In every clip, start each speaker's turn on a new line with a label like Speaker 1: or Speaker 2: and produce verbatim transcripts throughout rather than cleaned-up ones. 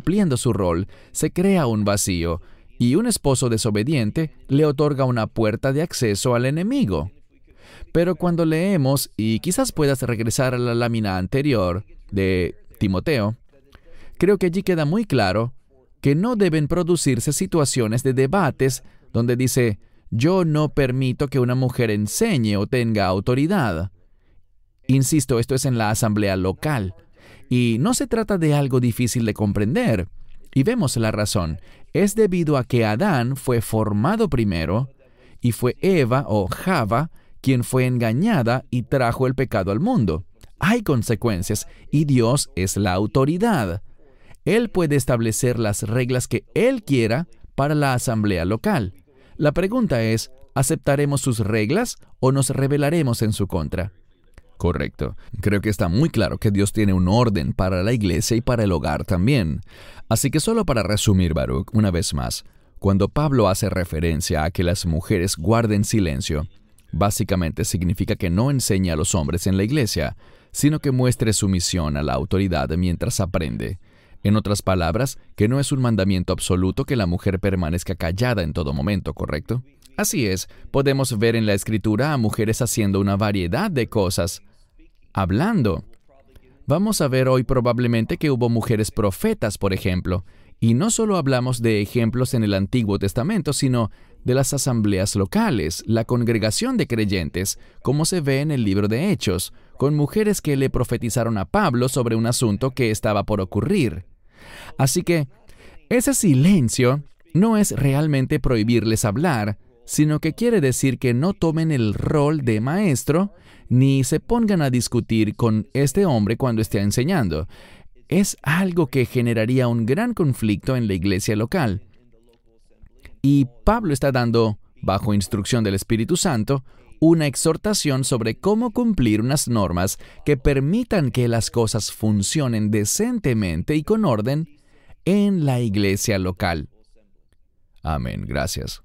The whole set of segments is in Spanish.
Speaker 1: cumpliendo su rol, se crea un vacío, y un esposo desobediente le otorga una puerta de acceso al enemigo. Pero cuando leemos, y quizás puedas regresar a la lámina anterior de Timoteo, creo que allí queda muy claro que no deben producirse situaciones de debates donde dice, yo no permito que una mujer enseñe o tenga autoridad. Insisto, esto es en la asamblea local. Y no se trata de algo difícil de comprender. Y vemos la razón. Es debido a que Adán fue formado primero y fue Eva o Java quien fue engañada y trajo el pecado al mundo. Hay consecuencias y Dios es la autoridad. Él puede establecer las reglas que Él quiera para la asamblea local. La pregunta es, ¿aceptaremos sus reglas o nos rebelaremos en su contra? Correcto. Creo que está muy claro que Dios tiene un orden para la iglesia y para el hogar también. Así que solo para resumir, Baruch, una vez más, cuando Pablo hace referencia a que las mujeres guarden silencio, básicamente significa que no enseñe a los hombres en la iglesia, sino que muestre sumisión a la autoridad mientras aprende. En otras palabras, que no es un mandamiento absoluto que la mujer permanezca callada en todo momento, ¿correcto? Así es, podemos ver en la Escritura a mujeres haciendo una variedad de cosas, hablando. Vamos a ver hoy probablemente que hubo mujeres profetas, por ejemplo, y no solo hablamos de ejemplos en el Antiguo Testamento, sino de las asambleas locales, la congregación de creyentes, como se ve en el libro de Hechos, con mujeres que le profetizaron a Pablo sobre un asunto que estaba por ocurrir. Así que, ese silencio no es realmente prohibirles hablar, sino que quiere decir que no tomen el rol de maestro, ni se pongan a discutir con este hombre cuando esté enseñando. Es algo que generaría un gran conflicto en la iglesia local. Y Pablo está dando, bajo instrucción del Espíritu Santo, una exhortación sobre cómo cumplir unas normas que permitan que las cosas funcionen decentemente y con orden en la iglesia local. Amén, gracias.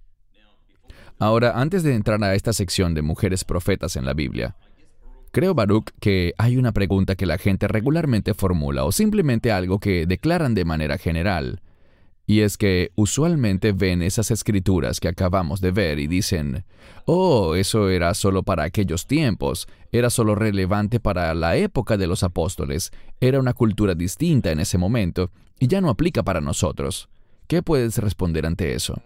Speaker 1: Ahora, antes de entrar a esta sección de mujeres profetas en la Biblia, creo, Baruch, que hay una pregunta que la gente regularmente formula o simplemente algo que declaran de manera general. Y es que usualmente ven esas escrituras que acabamos de ver y dicen, oh, eso era solo para aquellos tiempos, era solo relevante para la época de los apóstoles, era una cultura distinta en ese momento y ya no aplica para nosotros. ¿Qué puedes responder ante eso?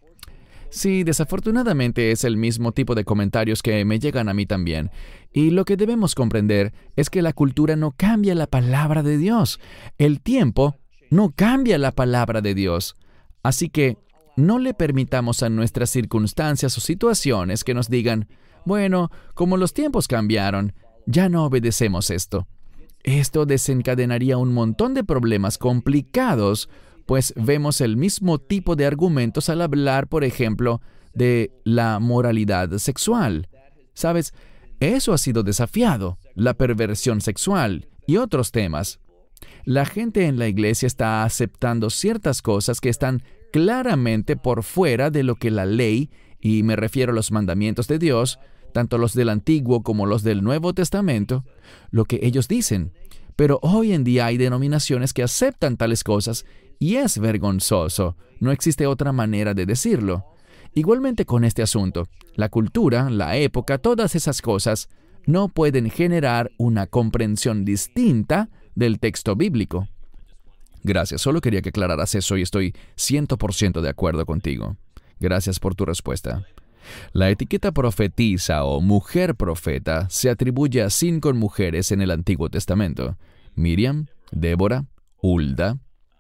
Speaker 1: Sí, desafortunadamente es el mismo tipo de comentarios que me llegan a mí también. Y lo que debemos comprender es que la cultura no cambia la palabra de Dios. El tiempo no cambia la palabra de Dios. Así que no le permitamos a nuestras circunstancias o situaciones que nos digan, bueno, como los tiempos cambiaron, ya no obedecemos esto. Esto desencadenaría un montón de problemas complicados, pues vemos el mismo tipo de argumentos al hablar, por ejemplo, de la moralidad sexual. ¿Sabes? Eso ha sido desafiado, la perversión sexual y otros temas. La gente en la iglesia está aceptando ciertas cosas que están claramente por fuera de lo que la ley, y me refiero a los mandamientos de Dios, tanto los del Antiguo como los del Nuevo Testamento, lo que ellos dicen. Pero hoy en día hay denominaciones que aceptan tales cosas y es vergonzoso. No existe otra manera de decirlo. Igualmente con este asunto, la cultura, la época, todas esas cosas no pueden generar una comprensión distinta del texto bíblico. Gracias, solo quería que aclararas eso y estoy cien por ciento de acuerdo contigo. Gracias por tu respuesta. La etiqueta profetisa o mujer profeta se atribuye a cinco mujeres en el Antiguo Testamento: Miriam, Débora, Hulda,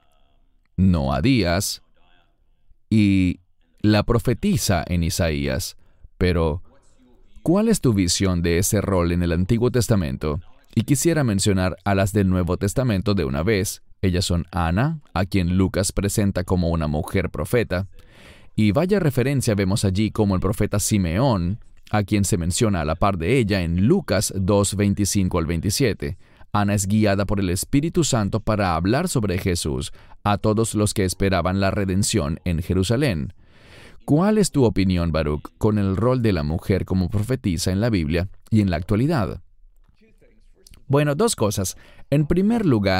Speaker 1: Noadías y la profetisa en Isaías. Pero, ¿cuál es tu visión de ese rol en el Antiguo Testamento? Y quisiera mencionar a las del Nuevo Testamento de una vez. Ellas son Ana, a quien Lucas presenta como una mujer profeta, y vaya referencia vemos allí como el profeta Simeón, a quien se menciona a la par de ella en Lucas dos, veinticinco al veintisiete. Ana es guiada por el Espíritu Santo para hablar sobre Jesús a todos los que esperaban la redención en Jerusalén. ¿Cuál es tu opinión, Baruch, con el rol de la mujer como profetisa en la Biblia y en la actualidad? Bueno, dos cosas. En primer lugar,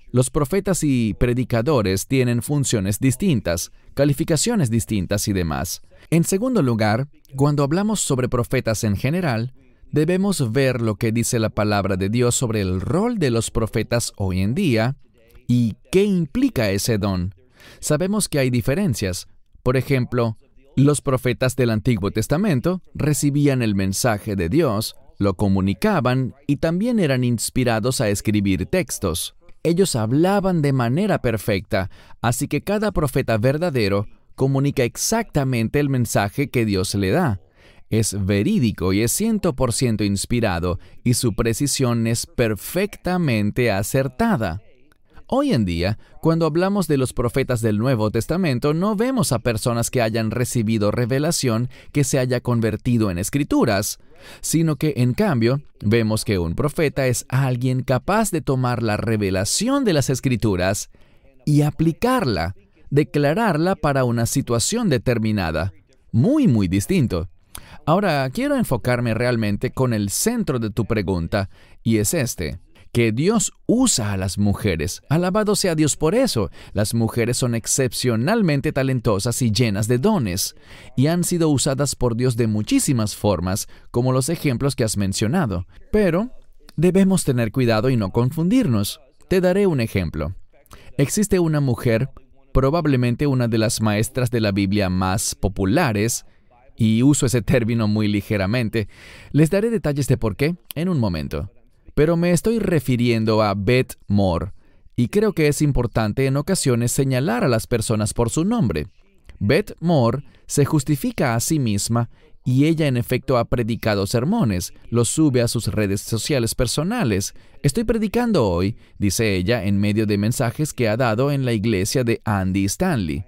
Speaker 1: Los profetas y predicadores tienen funciones distintas, calificaciones distintas y demás. En segundo lugar, cuando hablamos sobre profetas en general, debemos ver lo que dice la palabra de Dios sobre el rol de los profetas hoy en día y qué implica ese don. Sabemos que hay diferencias. Por ejemplo, los profetas del Antiguo Testamento recibían el mensaje de Dios, lo comunicaban y también eran inspirados a escribir textos. Ellos hablaban de manera perfecta, así que cada profeta verdadero comunica exactamente el mensaje que Dios le da. Es verídico y es cien por ciento inspirado, y su precisión es perfectamente acertada. Hoy en día, cuando hablamos de los profetas del Nuevo Testamento, no vemos a personas que hayan recibido revelación que se haya convertido en escrituras, sino que, en cambio, vemos que un profeta es alguien capaz de tomar la revelación de las escrituras y aplicarla, declararla para una situación determinada. Muy, muy distinto. Ahora, quiero enfocarme realmente con el centro de tu pregunta, y es este. Que Dios usa a las mujeres. Alabado sea Dios por eso. Las mujeres son excepcionalmente talentosas y llenas de dones, y han sido usadas por Dios de muchísimas formas, como los ejemplos que has mencionado. Pero debemos tener cuidado y no confundirnos. Te daré un ejemplo. Existe una mujer, probablemente una de las maestras de la Biblia más populares, y uso ese término muy ligeramente. Les daré detalles de por qué en un momento. Pero me estoy refiriendo a Beth Moore, y creo que es importante en ocasiones señalar a las personas por su nombre. Beth Moore se justifica a sí misma, y ella en efecto ha predicado sermones, los sube a sus redes sociales personales. Estoy predicando hoy, dice ella, en medio de mensajes que ha dado en la iglesia de Andy Stanley.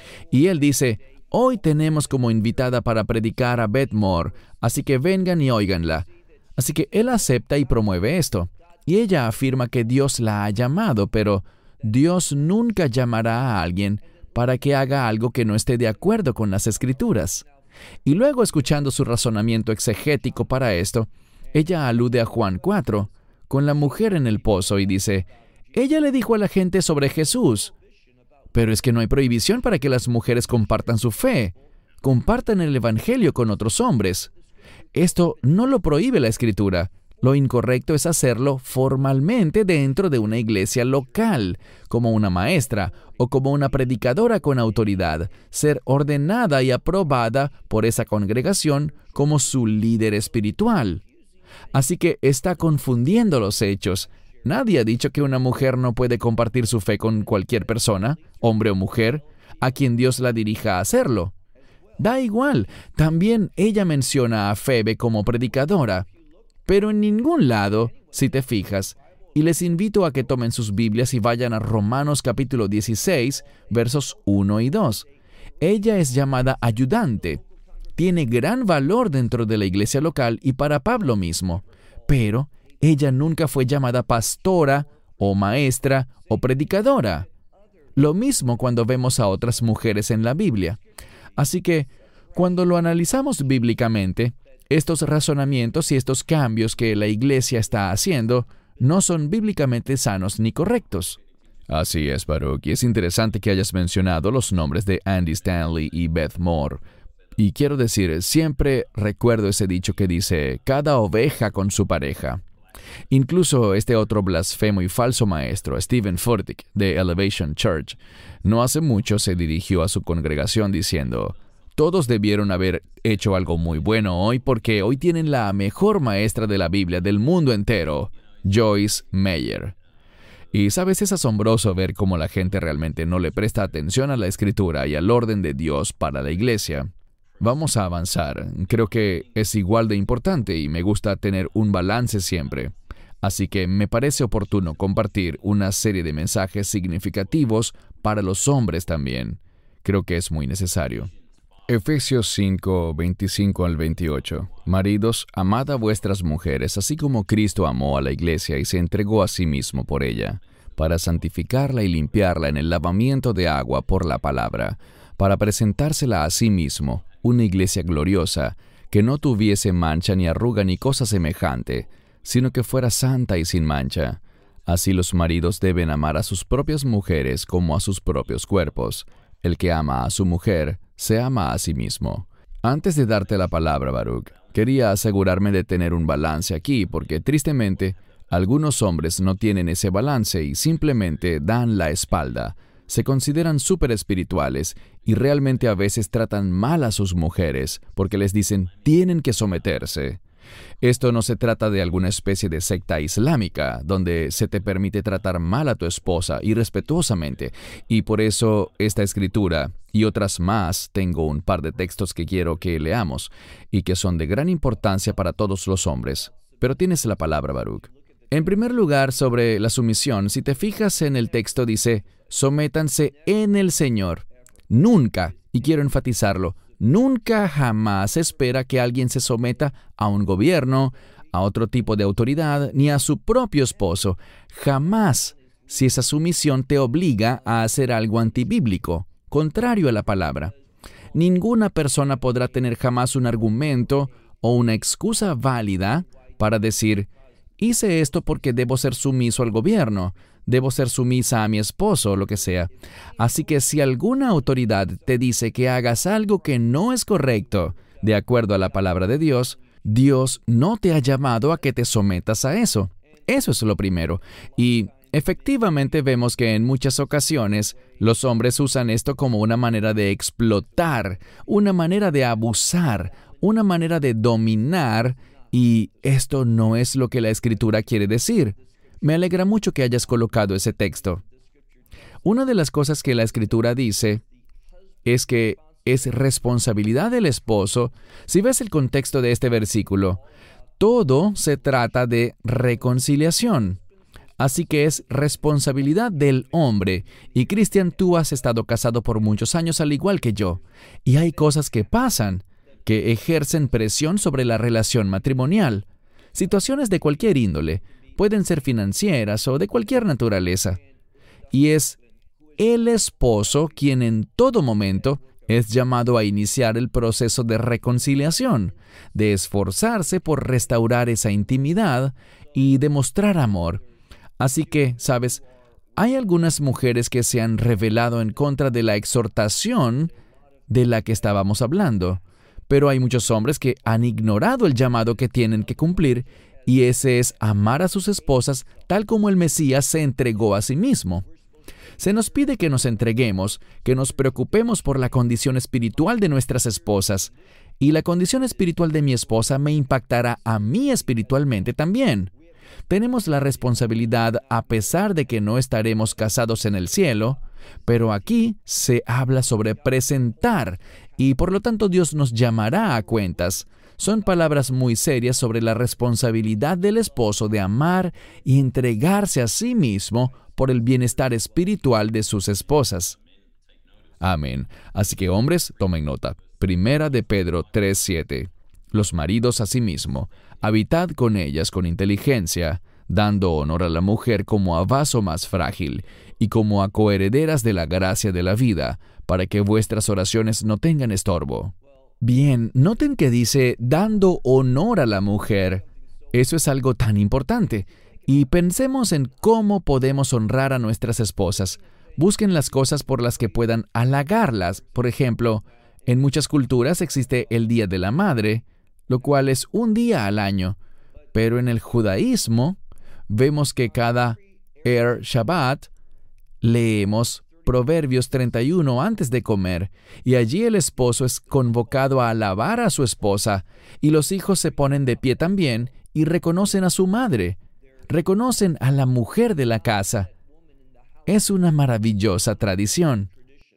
Speaker 1: Y él dice, hoy tenemos como invitada para predicar a Beth Moore, así que vengan y óiganla. Así que él acepta y promueve esto. Y ella afirma que Dios la ha llamado, pero Dios nunca llamará a alguien para que haga algo que no esté de acuerdo con las Escrituras. Y luego, escuchando su razonamiento exegético para esto, ella alude a Juan cuatro, con la mujer en el pozo, y dice, ella le dijo a la gente sobre Jesús, pero es que no hay prohibición para que las mujeres compartan su fe, compartan el Evangelio con otros hombres. Esto no lo prohíbe la Escritura. Lo incorrecto es hacerlo formalmente dentro de una iglesia local, como una maestra o como una predicadora con autoridad, ser ordenada y aprobada por esa congregación como su líder espiritual. Así que está confundiendo los hechos. Nadie ha dicho que una mujer no puede compartir su fe con cualquier persona, hombre o mujer, a quien Dios la dirija a hacerlo. Da igual, también ella menciona a Febe como predicadora, pero en ningún lado, si te fijas, y les invito a que tomen sus Biblias y vayan a Romanos capítulo dieciséis, versos uno y dos. Ella es llamada ayudante, tiene gran valor dentro de la iglesia local y para Pablo mismo, pero ella nunca fue llamada pastora o maestra o predicadora. Lo mismo cuando vemos a otras mujeres en la Biblia. Así que, cuando lo analizamos bíblicamente, estos razonamientos y estos cambios que la iglesia está haciendo no son bíblicamente sanos ni correctos. Así es, Baruch, y es interesante que hayas mencionado los nombres de Andy Stanley y Beth Moore. Y quiero decir, siempre recuerdo ese dicho que dice, cada oveja con su pareja. Incluso este otro blasfemo y falso maestro, Stephen Furtick, de Elevation Church, no hace mucho se dirigió a su congregación diciendo, todos debieron haber hecho algo muy bueno hoy porque hoy tienen la mejor maestra de la Biblia del mundo entero, Joyce Meyer. Y sabes, es asombroso ver cómo la gente realmente no le presta atención a la Escritura y al orden de Dios para la iglesia. Vamos a avanzar. Creo que es igual de importante y me gusta tener un balance siempre. Así que me parece oportuno compartir una serie de mensajes significativos para los hombres también. Creo que es muy necesario. Efesios cinco, veinticinco al veintiocho. Maridos, amad a vuestras mujeres, así como Cristo amó a la iglesia y se entregó a sí mismo por ella, para santificarla y limpiarla en el lavamiento de agua por la palabra, para presentársela a sí mismo, una iglesia gloriosa, que no tuviese mancha ni arruga ni cosa semejante, sino que fuera santa y sin mancha. Así los maridos deben amar a sus propias mujeres como a sus propios cuerpos. El que ama a su mujer, se ama a sí mismo. Antes de darte la palabra, Baruch, quería asegurarme de tener un balance aquí, porque tristemente, algunos hombres no tienen ese balance y simplemente dan la espalda. Se consideran súper espirituales y realmente a veces tratan mal a sus mujeres porque les dicen tienen que someterse. Esto no se trata de alguna especie de secta islámica donde se te permite tratar mal a tu esposa irrespetuosamente. Y por eso esta escritura y otras más, tengo un par de textos que quiero que leamos y que son de gran importancia para todos los hombres. Pero tienes la palabra, Baruch. En primer lugar, sobre la sumisión, si te fijas en el texto dice, sométanse en el Señor. Nunca, y quiero enfatizarlo, nunca jamás se espera que alguien se someta a un gobierno, a otro tipo de autoridad, ni a su propio esposo. Jamás, si esa sumisión te obliga a hacer algo antibíblico, contrario a la palabra. Ninguna persona podrá tener jamás un argumento o una excusa válida para decir, hice esto porque debo ser sumiso al gobierno, debo ser sumisa a mi esposo, o lo que sea. Así que si alguna autoridad te dice que hagas algo que no es correcto, de acuerdo a la palabra de Dios, Dios no te ha llamado a que te sometas a eso. Eso es lo primero. Y efectivamente vemos que en muchas ocasiones los hombres usan esto como una manera de explotar, una manera de abusar, una manera de dominar, y esto no es lo que la Escritura quiere decir. Me alegra mucho que hayas colocado ese texto. Una de las cosas que la Escritura dice es que es responsabilidad del esposo. Si ves el contexto de este versículo, todo se trata de reconciliación. Así que es responsabilidad del hombre. Y Cristian, tú has estado casado por muchos años al igual que yo. Y hay cosas que pasan, que ejercen presión sobre la relación matrimonial. Situaciones de cualquier índole. Pueden ser financieras o de cualquier naturaleza. Y es el esposo quien en todo momento es llamado a iniciar el proceso de reconciliación, de esforzarse por restaurar esa intimidad y demostrar amor. Así que, ¿sabes? Hay algunas mujeres que se han rebelado en contra de la exhortación de la que estábamos hablando, pero hay muchos hombres que han ignorado el llamado que tienen que cumplir, y ese es amar a sus esposas tal como el Mesías se entregó a sí mismo. Se nos pide que nos entreguemos, que nos preocupemos por la condición espiritual de nuestras esposas, y la condición espiritual de mi esposa me impactará a mí espiritualmente también. Tenemos la responsabilidad, a pesar de que no estaremos casados en el cielo, pero aquí se habla sobre presentar, y por lo tanto Dios nos llamará a cuentas. Son palabras muy serias sobre la responsabilidad del esposo de amar y entregarse a sí mismo por el bienestar espiritual de sus esposas. Amén. Así que hombres, tomen nota. Primera de Pedro tres siete. Los maridos asimismo, habitad con ellas con inteligencia, dando honor a la mujer como a vaso más frágil y como a coherederas de la gracia de la vida, para que vuestras oraciones no tengan estorbo. Bien, noten que dice dando honor a la mujer. Eso es algo tan importante. Y pensemos en cómo podemos honrar a nuestras esposas. Busquen las cosas por las que puedan halagarlas. Por ejemplo, en muchas culturas existe el Día de la Madre, lo cual es un día al año. Pero en el judaísmo, vemos que cada Er Shabbat leemos Proverbios treinta y uno antes de comer, y allí el esposo es convocado a alabar a su esposa, y los hijos se ponen de pie también y reconocen a su madre, reconocen a la mujer de la casa. Es una maravillosa tradición.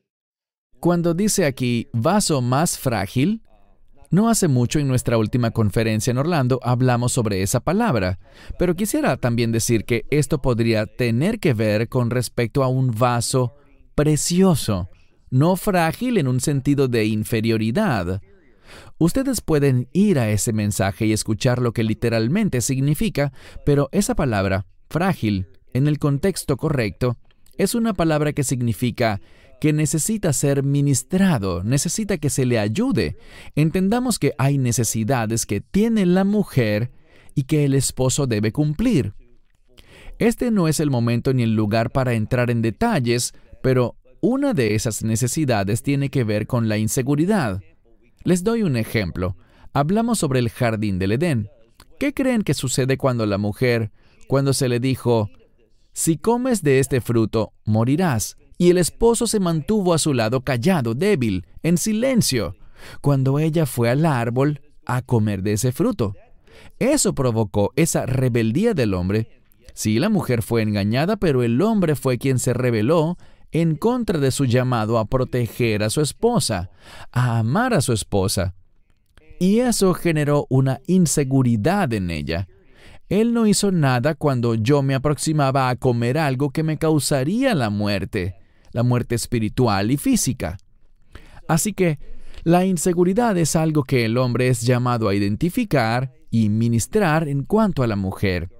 Speaker 1: Cuando dice aquí vaso más frágil, no hace mucho en nuestra última conferencia en Orlando hablamos sobre esa palabra, pero quisiera también decir que esto podría tener que ver con respecto a un vaso precioso, no frágil en un sentido de inferioridad. Ustedes pueden ir a ese mensaje y escuchar lo que literalmente significa, pero esa palabra, frágil, en el contexto correcto, es una palabra que significa que necesita ser ministrado, necesita que se le ayude. Entendamos que hay necesidades que tiene la mujer y que el esposo debe cumplir. Este no es el momento ni el lugar para entrar en detalles, pero una de esas necesidades tiene que ver con la inseguridad. Les doy un ejemplo. Hablamos sobre el jardín del Edén. ¿Qué creen que sucede cuando la mujer, cuando se le dijo, si comes de este fruto, morirás? Y el esposo se mantuvo a su lado callado, débil, en silencio, cuando ella fue al árbol a comer de ese fruto. Eso provocó esa rebeldía del hombre. Sí, la mujer fue engañada, pero el hombre fue quien se rebeló en contra de su llamado a proteger a su esposa, a amar a su esposa. Y eso generó una inseguridad en ella. Él no hizo nada cuando yo me aproximaba a comer algo que me causaría la muerte, la muerte espiritual y física. Así que la inseguridad es algo que el hombre es llamado a identificar y ministrar en cuanto a la mujer.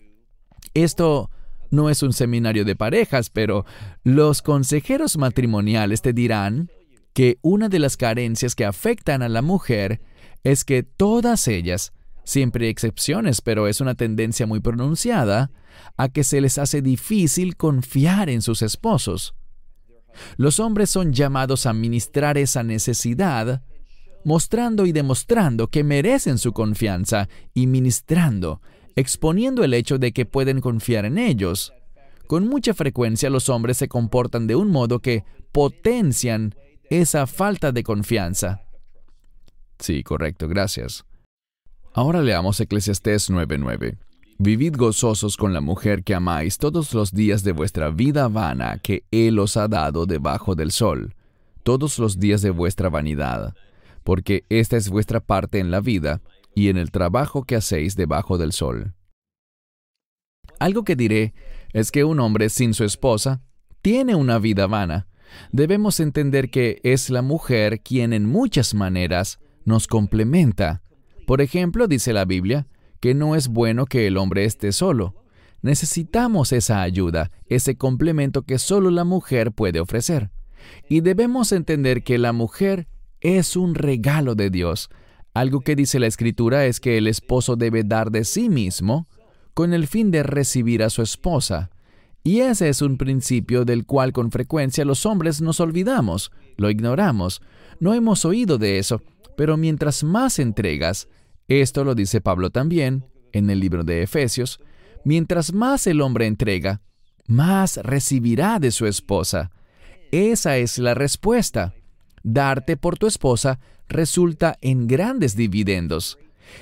Speaker 1: Esto no es un seminario de parejas, pero los consejeros matrimoniales te dirán que una de las carencias que afectan a la mujer es que todas ellas, siempre hay excepciones, pero es una tendencia muy pronunciada, a que se les hace difícil confiar en sus esposos. Los hombres son llamados a ministrar esa necesidad, mostrando y demostrando que merecen su confianza y ministrando, exponiendo el hecho de que pueden confiar en ellos. Con mucha frecuencia los hombres se comportan de un modo que potencian esa falta de confianza. Sí, correcto, gracias. Ahora leamos Eclesiastés nueve nueve. Vivid gozosos con la mujer que amáis todos los días de vuestra vida vana que Él os ha dado debajo del sol, todos los días de vuestra vanidad, porque esta es vuestra parte en la vida y en el trabajo que hacéis debajo del sol. Algo que diré es que un hombre sin su esposa tiene una vida vana. Debemos entender que es la mujer quien en muchas maneras nos complementa. Por ejemplo, dice la Biblia, que no es bueno que el hombre esté solo. Necesitamos esa ayuda, ese complemento que solo la mujer puede ofrecer. Y debemos entender que la mujer es un regalo de Dios. Algo que dice la Escritura es que el esposo debe dar de sí mismo con el fin de recibir a su esposa. Y ese es un principio del cual con frecuencia los hombres nos olvidamos, lo ignoramos. No hemos oído de eso, pero mientras más entregas, esto lo dice Pablo también en el libro de Efesios, mientras más el hombre entrega, más recibirá de su esposa. Esa es la respuesta. Darte por tu esposa resulta en grandes dividendos.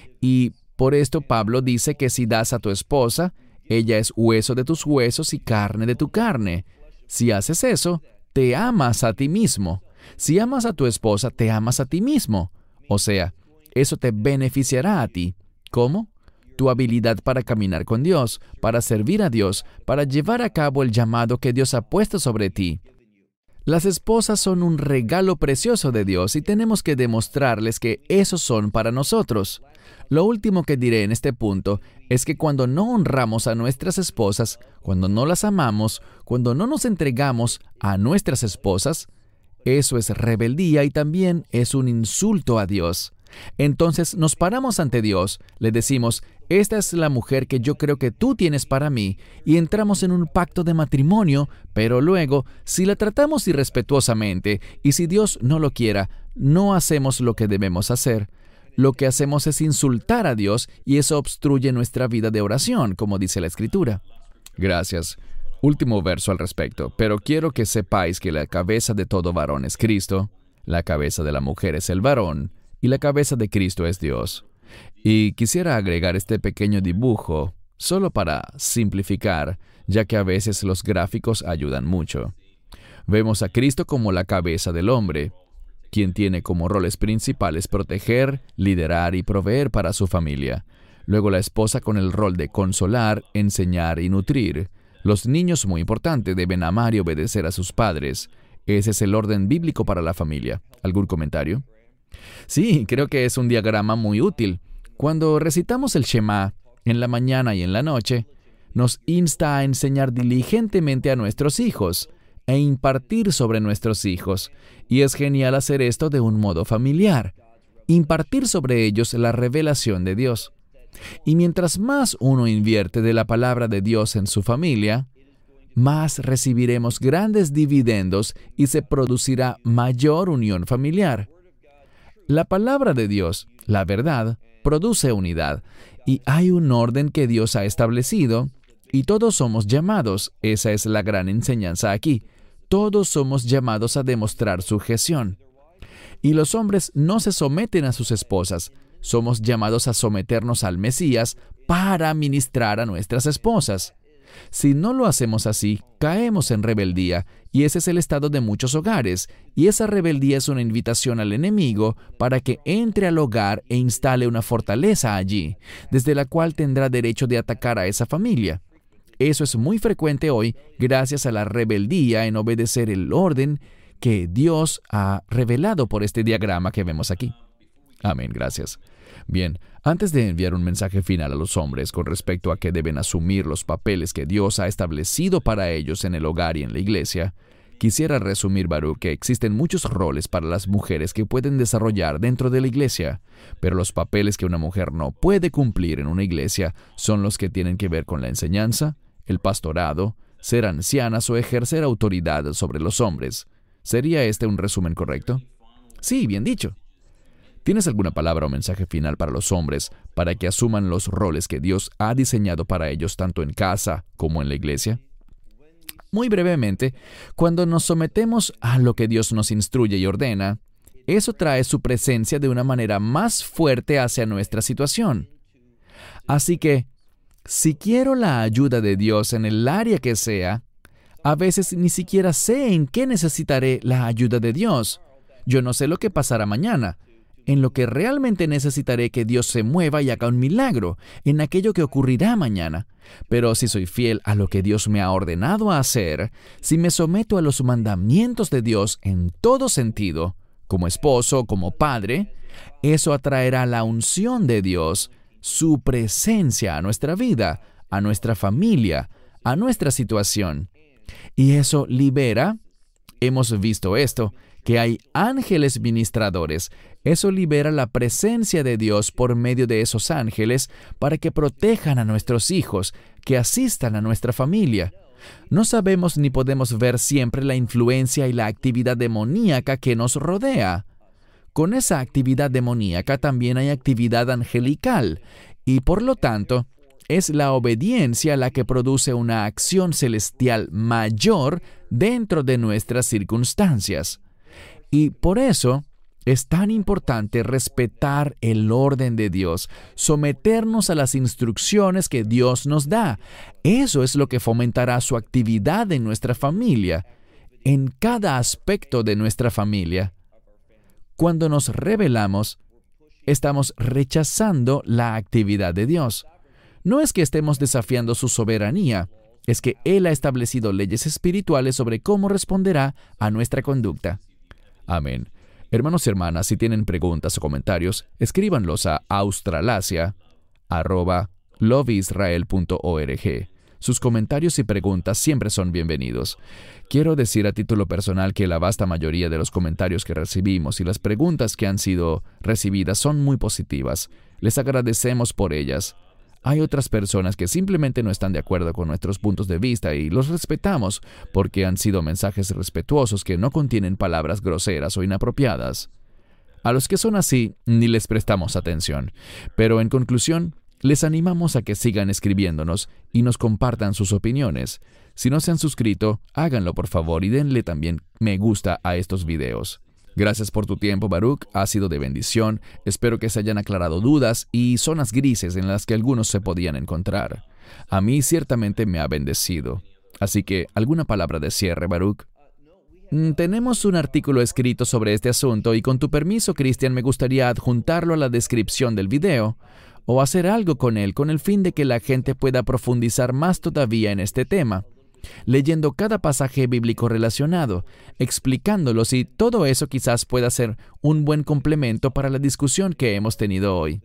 Speaker 1: Y por esto Pablo dice que si das a tu esposa, ella es hueso de tus huesos y carne de tu carne. Si haces eso, te amas a ti mismo. Si amas a tu esposa, te amas a ti mismo. O sea, eso te beneficiará a ti. ¿Cómo? Tu habilidad para caminar con Dios, para servir a Dios, para llevar a cabo el llamado que Dios ha puesto sobre ti. Las esposas son un regalo precioso de Dios y tenemos que demostrarles que esos son para nosotros. Lo último que diré en este punto es que cuando no honramos a nuestras esposas, cuando no las amamos, cuando no nos entregamos a nuestras esposas, eso es rebeldía y también es un insulto a Dios. Entonces nos paramos ante Dios, le decimos, esta es la mujer que yo creo que tú tienes para mí, y entramos en un pacto de matrimonio, pero luego, si la tratamos irrespetuosamente, y si Dios no lo quiera, no hacemos lo que debemos hacer. Lo que hacemos es insultar a Dios, y eso obstruye nuestra vida de oración, como dice la Escritura. Gracias. Último verso al respecto, pero quiero que sepáis que la cabeza de todo varón es Cristo, la cabeza de la mujer es el varón, y la cabeza de Cristo es Dios. Y quisiera agregar este pequeño dibujo, solo para simplificar, ya que a veces los gráficos ayudan mucho. Vemos a Cristo como la cabeza del hombre, quien tiene como roles principales proteger, liderar y proveer para su familia. Luego la esposa con el rol de consolar, enseñar y nutrir. Los niños, muy importante, deben amar y obedecer a sus padres. Ese es el orden bíblico para la familia. ¿Algún comentario? Sí, creo que es un diagrama muy útil. Cuando recitamos el Shema, en la mañana y en la noche, nos insta a enseñar diligentemente a nuestros hijos e impartir sobre nuestros hijos. Y es genial hacer esto de un modo familiar. Impartir sobre ellos la revelación de Dios. Y mientras más uno invierte de la palabra de Dios en su familia, más recibiremos grandes dividendos y se producirá mayor unión familiar. La palabra de Dios, la verdad, produce unidad, y hay un orden que Dios ha establecido, y todos somos llamados, esa es la gran enseñanza aquí, todos somos llamados a demostrar sujeción. Y los hombres no se someten a sus esposas, somos llamados a someternos al Mesías para ministrar a nuestras esposas. Si no lo hacemos así, caemos en rebeldía, y ese es el estado de muchos hogares, y esa rebeldía es una invitación al enemigo para que entre al hogar e instale una fortaleza allí, desde la cual tendrá derecho de atacar a esa familia. Eso es muy frecuente hoy gracias a la rebeldía en obedecer el orden que Dios ha revelado por este diagrama que vemos aquí. Amén, gracias. Bien, antes de enviar un mensaje final a los hombres con respecto a que deben asumir los papeles que Dios ha establecido para ellos en el hogar y en la iglesia, quisiera resumir, Baruch, que existen muchos roles para las mujeres que pueden desarrollar dentro de la iglesia, pero los papeles que una mujer no puede cumplir en una iglesia son los que tienen que ver con la enseñanza, el pastorado, ser ancianas o ejercer autoridad sobre los hombres. ¿Sería este un resumen correcto? Sí, bien dicho. ¿Tienes alguna palabra o mensaje final para los hombres para que asuman los roles que Dios ha diseñado para ellos tanto en casa como en la iglesia? Muy brevemente, cuando nos sometemos a lo que Dios nos instruye y ordena, eso trae su presencia de una manera más fuerte hacia nuestra situación. Así que, si quiero la ayuda de Dios en el área que sea, a veces ni siquiera sé en qué necesitaré la ayuda de Dios. Yo no sé lo que pasará mañana. En lo que realmente necesitaré que Dios se mueva y haga un milagro, en aquello que ocurrirá mañana. Pero si soy fiel a lo que Dios me ha ordenado a hacer, si me someto a los mandamientos de Dios en todo sentido, como esposo, como padre, eso atraerá la unción de Dios, su presencia a nuestra vida, a nuestra familia, a nuestra situación. Y eso libera, hemos visto esto, que hay ángeles ministradores. Eso libera la presencia de Dios por medio de esos ángeles para que protejan a nuestros hijos, que asistan a nuestra familia. No sabemos ni podemos ver siempre la influencia y la actividad demoníaca que nos rodea. Con esa actividad demoníaca también hay actividad angelical, y por lo tanto, es la obediencia la que produce una acción celestial mayor dentro de nuestras circunstancias. Y por eso es tan importante respetar el orden de Dios, someternos a las instrucciones que Dios nos da. Eso es lo que fomentará su actividad en nuestra familia, en cada aspecto de nuestra familia. Cuando nos rebelamos, estamos rechazando la actividad de Dios. No es que estemos desafiando su soberanía, es que Él ha establecido leyes espirituales sobre cómo responderá a nuestra conducta. Amén. Hermanos y hermanas, si tienen preguntas o comentarios, escríbanlos a australasia arroba loveisrael punto org. Sus comentarios y preguntas siempre son bienvenidos. Quiero decir a título personal que la vasta mayoría de los comentarios que recibimos y las preguntas que han sido recibidas son muy positivas. Les agradecemos por ellas. Hay otras personas que simplemente no están de acuerdo con nuestros puntos de vista y los respetamos porque han sido mensajes respetuosos que no contienen palabras groseras o inapropiadas. A los que son así, ni les prestamos atención. Pero en conclusión, les animamos a que sigan escribiéndonos y nos compartan sus opiniones. Si no se han suscrito, háganlo por favor y denle también me gusta a estos videos. Gracias por tu tiempo, Baruch. Ha sido de bendición. Espero que se hayan aclarado dudas y zonas grises en las que algunos se podían encontrar. A mí ciertamente me ha bendecido. Así que, ¿alguna palabra de cierre, Baruch? Mm, tenemos un artículo escrito sobre este asunto y con tu permiso, Cristian, me gustaría adjuntarlo a la descripción del video o hacer algo con él con el fin de que la gente pueda profundizar más todavía en este tema, leyendo cada pasaje bíblico relacionado, explicándolos, y todo eso quizás pueda ser un buen complemento para la discusión que hemos tenido hoy.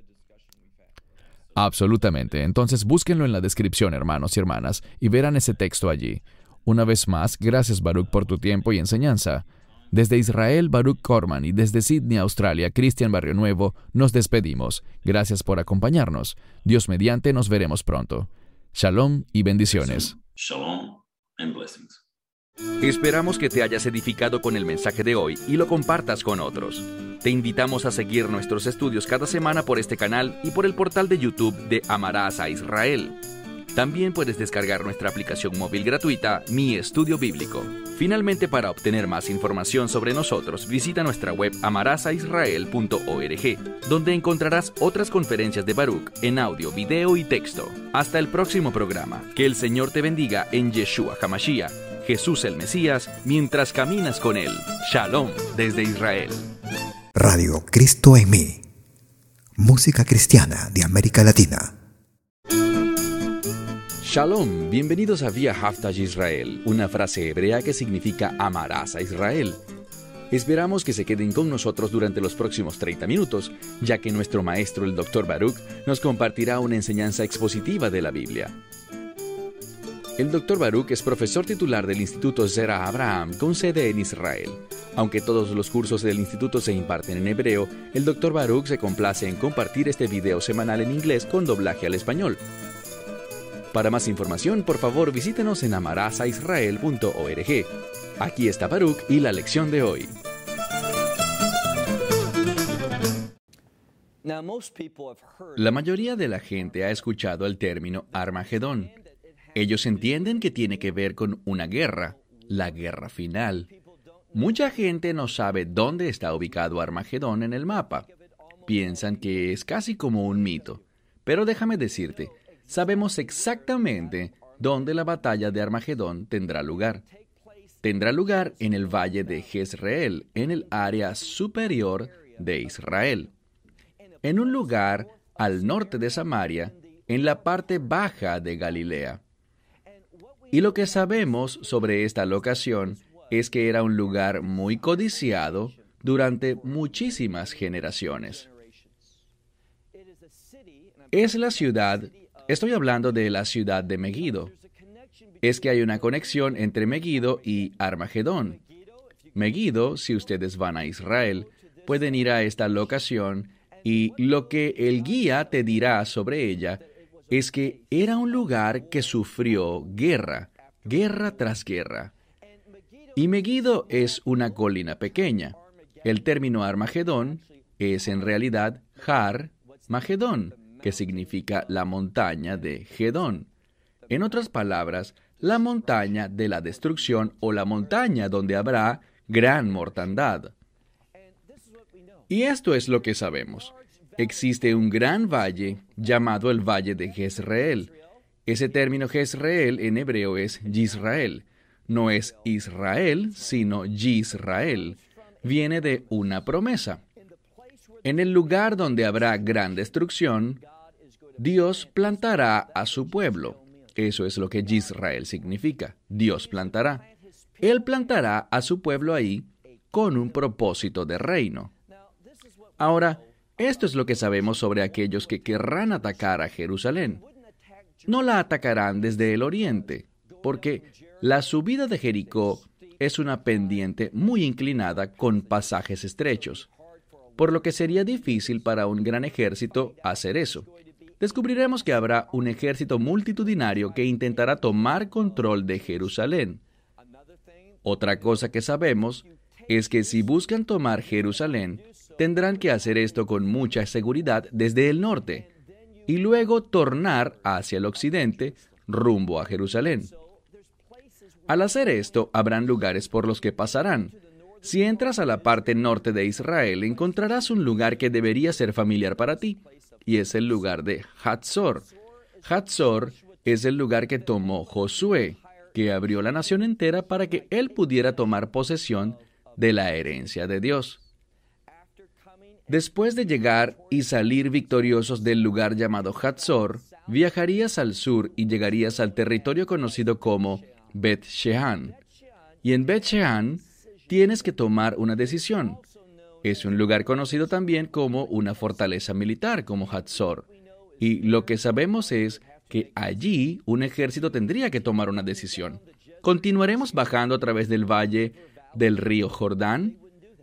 Speaker 1: Absolutamente. Entonces búsquenlo en la descripción, hermanos y hermanas, y verán ese texto allí. Una vez más, gracias, Baruch, por tu tiempo y enseñanza. Desde Israel, Baruch Corman, y desde Sydney, Australia, Cristian Barrio Nuevo, nos despedimos. Gracias por acompañarnos. Dios mediante, nos veremos pronto. Shalom y bendiciones.
Speaker 2: Shalom and blessings.
Speaker 3: Esperamos que te hayas edificado con el mensaje de hoy y lo compartas con otros. Te invitamos a seguir nuestros estudios cada semana por este canal y por el portal de YouTube de Amarás a Israel. También puedes descargar nuestra aplicación móvil gratuita, Mi Estudio Bíblico. Finalmente, para obtener más información sobre nosotros, visita nuestra web amarás a israel punto org, donde encontrarás otras conferencias de Baruch en audio, video y texto. Hasta el próximo programa. Que el Señor te bendiga en Yeshua HaMashiach, Jesús el Mesías, mientras caminas con Él. Shalom desde Israel.
Speaker 4: Radio Cristo en mí. Música cristiana de América Latina.
Speaker 3: Shalom, bienvenidos a Via Haftaj Israel, una frase hebrea que significa amarás a Israel. Esperamos que se queden con nosotros durante los próximos treinta minutos, ya que nuestro maestro, el doctor Baruch, nos compartirá una enseñanza expositiva de la Biblia. El doctor Baruch es profesor titular del Instituto Zera Abraham, con sede en Israel. Aunque todos los cursos del instituto se imparten en hebreo, el doctor Baruch se complace en compartir este video semanal en inglés con doblaje al español. Para más información, por favor, visítenos en amarás a israel punto org. Aquí está Baruch y la lección de hoy. La mayoría de la gente ha escuchado el término Armagedón. Ellos entienden que tiene que ver con una guerra, la guerra final. Mucha gente no sabe dónde está ubicado Armagedón en el mapa. Piensan que es casi como un mito. Pero déjame decirte, sabemos exactamente dónde la batalla de Armagedón tendrá lugar. Tendrá lugar en el valle de Jezreel, en el área superior de Israel. En un lugar al norte de Samaria, en la parte baja de Galilea. Y lo que sabemos sobre esta locación es que era un lugar muy codiciado durante muchísimas generaciones. Es la ciudad, estoy hablando de la ciudad de Megiddo. Es que hay una conexión entre Megiddo y Armagedón. Megiddo, si ustedes van a Israel, pueden ir a esta locación y lo que el guía te dirá sobre ella es que era un lugar que sufrió guerra, guerra tras guerra. Y Megiddo es una colina pequeña. El término Armagedón es en realidad Har Magedón, que significa la montaña de Gedón. En otras palabras, la montaña de la destrucción o la montaña donde habrá gran mortandad. Y esto es lo que sabemos. Existe un gran valle llamado el Valle de Jezreel. Ese término Jezreel en hebreo es Yisrael. No es Israel, sino Yisrael. Viene de una promesa. En el lugar donde habrá gran destrucción, Dios plantará a su pueblo. Eso es lo que Yisrael significa. Dios plantará. Él plantará a su pueblo ahí con un propósito de reino. Ahora, esto es lo que sabemos sobre aquellos que querrán atacar a Jerusalén. No la atacarán desde el oriente, porque la subida de Jericó es una pendiente muy inclinada con pasajes estrechos, por lo que sería difícil para un gran ejército hacer eso. Descubriremos que habrá un ejército multitudinario que intentará tomar control de Jerusalén. Otra cosa que sabemos es que si buscan tomar Jerusalén, tendrán que hacer esto con mucha seguridad desde el norte y luego tornar hacia el occidente rumbo a Jerusalén. Al hacer esto, habrán lugares por los que pasarán. Si entras a la parte norte de Israel, encontrarás un lugar que debería ser familiar para ti, y es el lugar de Hatzor. Hatzor es el lugar que tomó Josué, que abrió la nación entera para que él pudiera tomar posesión de la herencia de Dios. Después de llegar y salir victoriosos del lugar llamado Hatzor, viajarías al sur y llegarías al territorio conocido como Bet Shean. Y en Bet Shean tienes que tomar una decisión. Es un lugar conocido también como una fortaleza militar, como Hatzor. Y lo que sabemos es que allí un ejército tendría que tomar una decisión. Continuaremos bajando a través del valle del río Jordán?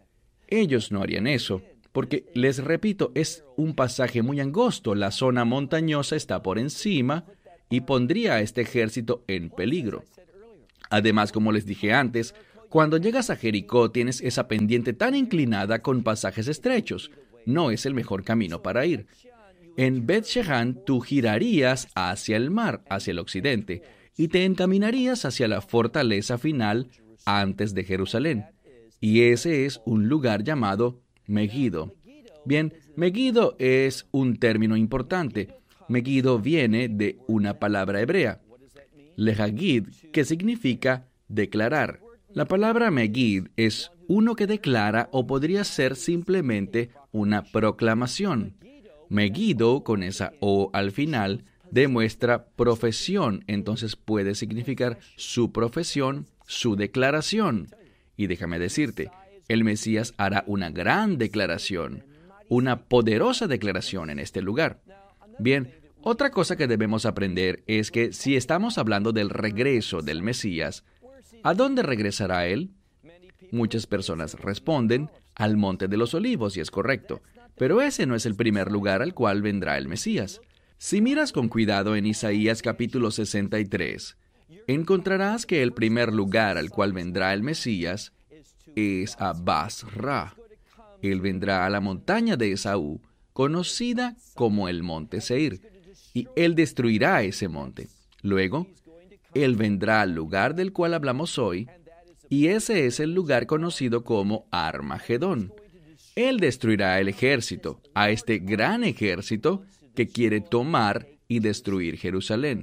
Speaker 3: Ellos no harían eso, porque, les repito, es un pasaje muy angosto. La zona montañosa está por encima y pondría a este ejército en peligro. Además, como les dije antes, cuando llegas a Jericó tienes esa pendiente tan inclinada con pasajes estrechos. No es el mejor camino para ir. En Bet-Shean tú girarías hacia el mar, hacia el occidente, y te encaminarías hacia la fortaleza final antes de Jerusalén. Y ese es un lugar llamado Megiddo. Bien, Megiddo es un término importante. Megiddo viene de una palabra hebrea, lehagid, que significa declarar. La palabra Megid es uno que declara o podría ser simplemente una proclamación. Megiddo, con esa O al final, demuestra profesión, entonces puede significar su profesión, su declaración. Y déjame decirte, el Mesías hará una gran declaración, una poderosa declaración en este lugar. Bien, otra cosa que debemos aprender es que si estamos hablando del regreso del Mesías, ¿a dónde regresará Él? Muchas personas responden, al Monte de los Olivos, y es correcto. Pero ese no es el primer lugar al cual vendrá el Mesías. Si miras con cuidado en Isaías capítulo sesenta y tres, encontrarás que el primer lugar al cual vendrá el Mesías es a Basra. Él vendrá a la montaña de Esaú, conocida como el Monte Seir, y Él destruirá ese monte. Luego, Él vendrá al lugar del cual hablamos hoy, y ese es el lugar conocido como Armagedón. Él destruirá el ejército, a este gran ejército que quiere tomar y destruir Jerusalén.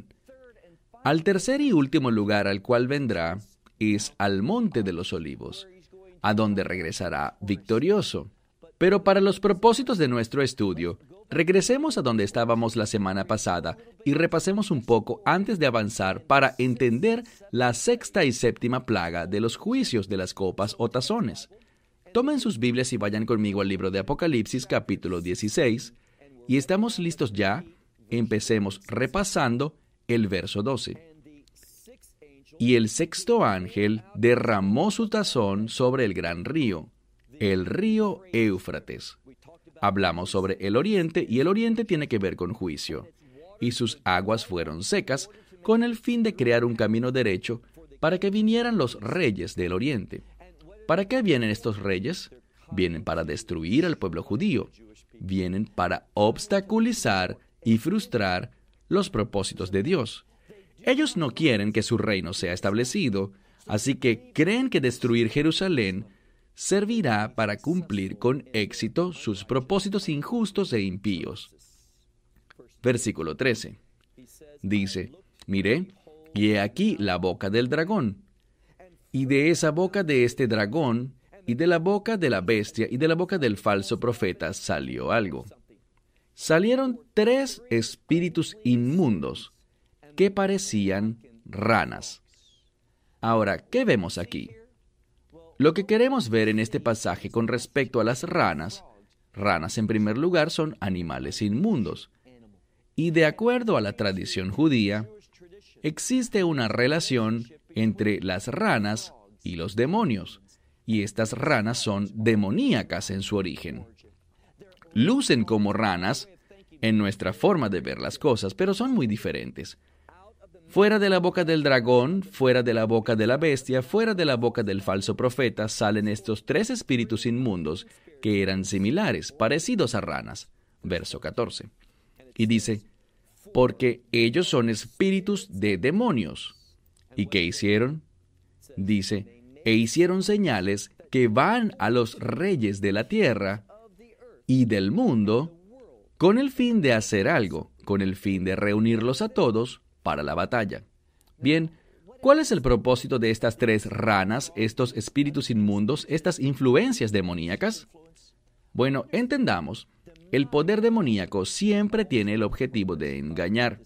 Speaker 3: Al tercer y último lugar al cual vendrá es al Monte de los Olivos, a donde regresará victorioso. Pero para los propósitos de nuestro estudio, regresemos a donde estábamos la semana pasada y repasemos un poco antes de avanzar para entender la sexta y séptima plaga de los juicios de las copas o tazones. Tomen sus Biblias y vayan conmigo al libro de Apocalipsis capítulo dieciséis, y estamos listos ya. Empecemos repasando el verso doce. Y el sexto ángel derramó su tazón sobre el gran río, el río Éufrates. Hablamos sobre el oriente, y el oriente tiene que ver con juicio. Y sus aguas fueron secas, con el fin de crear un camino derecho para que vinieran los reyes del oriente. ¿Para qué vienen estos reyes? Vienen para destruir al pueblo judío. Vienen para obstaculizar y frustrar los propósitos de Dios. Ellos no quieren que su reino sea establecido, así que creen que destruir Jerusalén servirá para cumplir con éxito sus propósitos injustos e impíos. Versículo trece. Dice, miré, y he aquí la boca del dragón. Y de esa boca de este dragón, y de la boca de la bestia, y de la boca del falso profeta salió algo. Salieron tres espíritus inmundos que parecían ranas. Ahora, ¿qué vemos aquí? Lo que queremos ver en este pasaje con respecto a las ranas, ranas en primer lugar son animales inmundos. Y de acuerdo a la tradición judía, existe una relación entre las ranas y los demonios, y estas ranas son demoníacas en su origen. Lucen como ranas en nuestra forma de ver las cosas, pero son muy diferentes. Fuera de la boca del dragón, fuera de la boca de la bestia, fuera de la boca del falso profeta, salen estos tres espíritus inmundos que eran similares, parecidos a ranas. Verso catorce. Y dice, porque ellos son espíritus de demonios. ¿Y qué hicieron? Dice, e hicieron señales que van a los reyes de la tierra y del mundo con el fin de hacer algo, con el fin de reunirlos a todos para la batalla. Bien, ¿cuál es el propósito de estas tres ranas, estos espíritus inmundos, estas influencias demoníacas? Bueno, entendamos, el poder demoníaco siempre tiene el objetivo de engañar.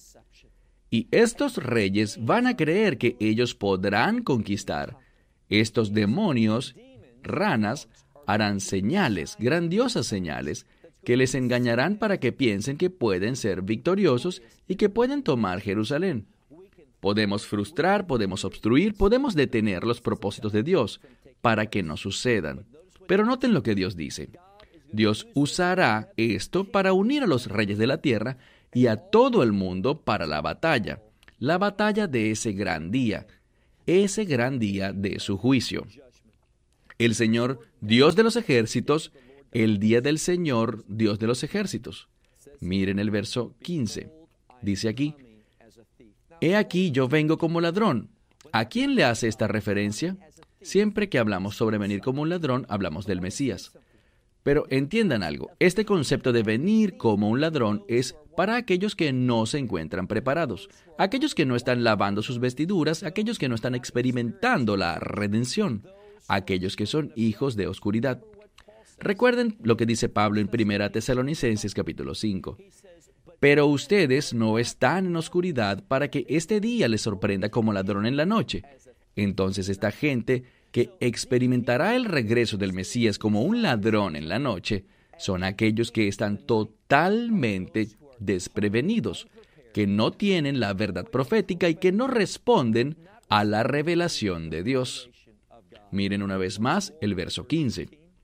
Speaker 3: Y estos reyes van a creer que ellos podrán conquistar. Estos demonios, ranas, harán señales, grandiosas señales, que les engañarán para que piensen que pueden ser victoriosos y que pueden tomar Jerusalén. Podemos frustrar, podemos obstruir, podemos detener los propósitos de Dios, para que no sucedan. Pero noten lo que Dios dice. Dios usará esto para unir a los reyes de la tierra y a todo el mundo para la batalla, la batalla de ese gran día, ese gran día de su juicio. El Señor, Dios de los ejércitos, el día del Señor, Dios de los ejércitos. Miren el verso quince. Dice aquí, «He aquí yo vengo como ladrón». ¿A quién le hace esta referencia? Siempre que hablamos sobre venir como un ladrón, hablamos del Mesías. Pero entiendan algo, este concepto de venir como un ladrón es para aquellos que no se encuentran preparados, aquellos que no están lavando sus vestiduras, aquellos que no están experimentando la redención, aquellos que son hijos de oscuridad. Recuerden lo que dice Pablo en Primera Tesalonicenses capítulo cinco. Pero ustedes no están en oscuridad para que este día les sorprenda como ladrón en la noche. Entonces esta gente que experimentará el regreso del Mesías como un ladrón en la noche son aquellos que están totalmente desprevenidos, que no tienen la verdad profética y que no responden a la revelación de Dios. Miren una vez más el verso quince.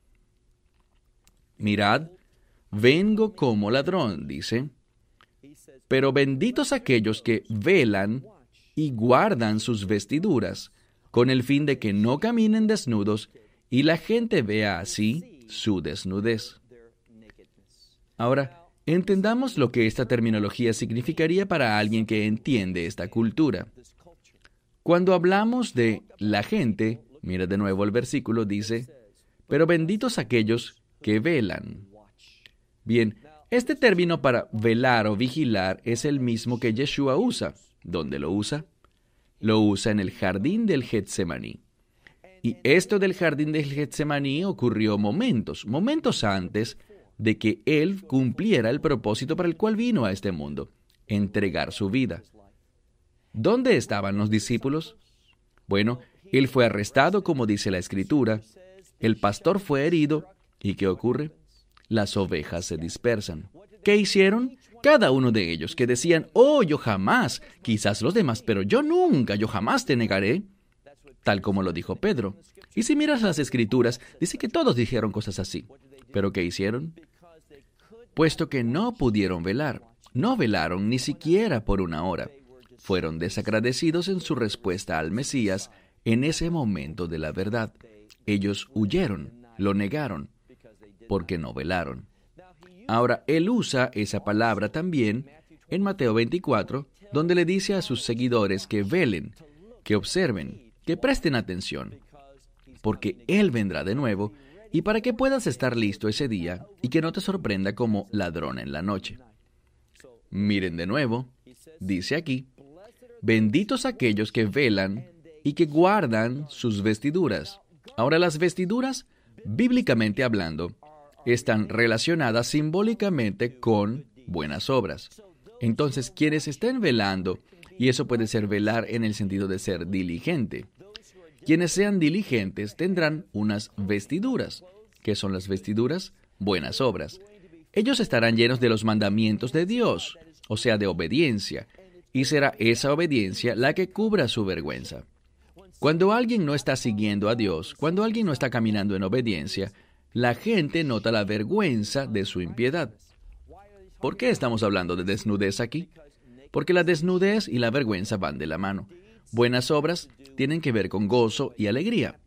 Speaker 3: Mirad, vengo como ladrón, dice. Pero benditos aquellos que velan y guardan sus vestiduras, con el fin de que no caminen desnudos y la gente vea así su desnudez. Ahora, entendamos lo que esta terminología significaría para alguien que entiende esta cultura. Cuando hablamos de la gente, mira de nuevo el versículo, dice, pero benditos aquellos que velan. Bien, este término para velar o vigilar es el mismo que Yeshua usa. ¿Dónde lo usa? Lo usa en el jardín del Getsemaní. Y esto del jardín del Getsemaní ocurrió momentos, momentos antes de que Él cumpliera el propósito para el cual vino a este mundo, entregar su vida. ¿Dónde estaban los discípulos? Bueno, Él fue arrestado, como dice la Escritura, el pastor fue herido, ¿y qué ocurre? Las ovejas se dispersan. ¿Qué hicieron? Cada uno de ellos que decían, oh, yo jamás, quizás los demás, pero yo nunca, yo jamás te negaré, tal como lo dijo Pedro. Y si miras las Escrituras, dice que todos dijeron cosas así. ¿Pero qué hicieron? Puesto que no pudieron velar, no velaron ni siquiera por una hora. Fueron desagradecidos en su respuesta al Mesías en ese momento de la verdad. Ellos huyeron, lo negaron, porque no velaron. Ahora, Él usa esa palabra también en Mateo veinticuatro, donde le dice a sus seguidores que velen, que observen, que presten atención, porque Él vendrá de nuevo y para que puedas estar listo ese día y que no te sorprenda como ladrón en la noche. Miren de nuevo, dice aquí, benditos aquellos que velan y que guardan sus vestiduras. Ahora, las vestiduras, bíblicamente hablando, están relacionadas simbólicamente con buenas obras. Entonces, quienes estén velando, y eso puede ser velar en el sentido de ser diligente, quienes sean diligentes tendrán unas vestiduras. ¿Qué son las vestiduras? Buenas obras. Ellos estarán llenos de los mandamientos de Dios, o sea, de obediencia, y será esa obediencia la que cubra su vergüenza. Cuando alguien no está siguiendo a Dios, cuando alguien no está caminando en obediencia, la gente nota la vergüenza de su impiedad. ¿Por qué estamos hablando de desnudez aquí? Porque la desnudez y la vergüenza van de la mano. Buenas obras tienen que ver con gozo y alegría.